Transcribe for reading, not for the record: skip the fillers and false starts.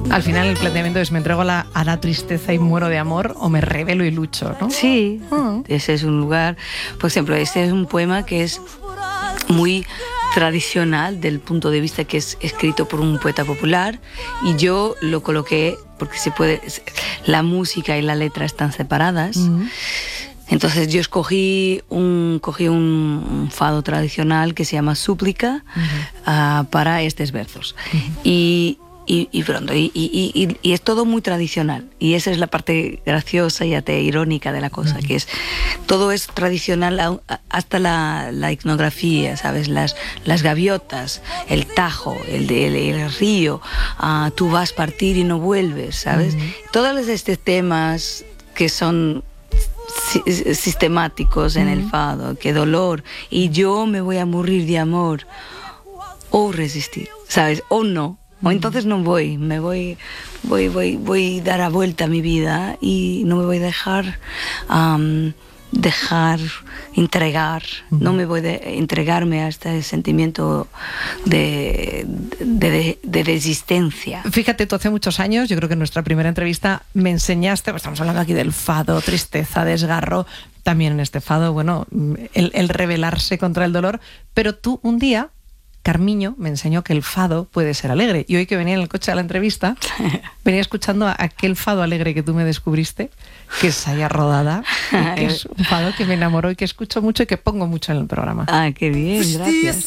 Al final el planteamiento es: me entrego a la tristeza y muero de amor, o me revelo y lucho, ¿no? Sí, ese es un lugar. Por ejemplo, este es un poema que es muy tradicional del punto de vista que es escrito por un poeta popular, y yo lo coloqué porque la música y la letra están separadas. Entonces yo cogí un fado tradicional que se llama Súplica para estos versos. Y es todo muy tradicional, y esa es la parte graciosa y hasta irónica de la cosa, que es todo es tradicional, hasta la etnografía, ¿sabes? Las gaviotas, el Tajo, el río, tú vas a partir y no vuelves, ¿sabes? Todos estos temas que son sistemáticos en el fado, que dolor, y yo me voy a morir de amor, o resistir, ¿sabes? O no. O entonces no voy a dar a vuelta a mi vida y no me voy a dejar entregar, no me voy a entregarme a este sentimiento de resistencia. Fíjate, tú hace muchos años, yo creo que en nuestra primera entrevista me enseñaste, pues estamos hablando aquí del fado, tristeza, desgarro, también en este fado, bueno, el rebelarse contra el dolor, pero tú un día, Carmiño, me enseñó que el fado puede ser alegre. Y hoy que venía en el coche a la entrevista, venía escuchando aquel fado alegre que tú me descubriste, que es Saya Rodada, que es un fado que me enamoró y que escucho mucho y que pongo mucho en el programa. Ah, qué bien, gracias.